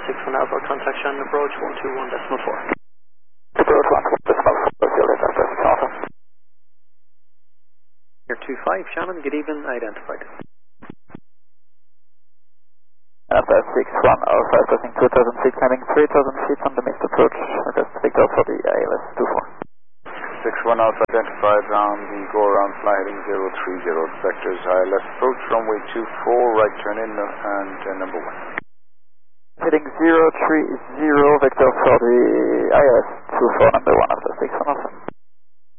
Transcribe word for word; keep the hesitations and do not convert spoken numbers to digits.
six one Alpha, contact Shannon approach one two one decimal four. Approach one two one decimal four, field is after six Alpha. Here two five, Shannon, good evening, identified. After six one Alpha, crossing two thousand feet, climbing three thousand feet on the missed approach, request Victor for the I L S two four. six one Alpha identified on the go around fly heading zero three zero, vectors I L S approach runway two four, right turn in and uh, number one. Heading zero three zero, vector for the I L S two four, number one after six one Alpha.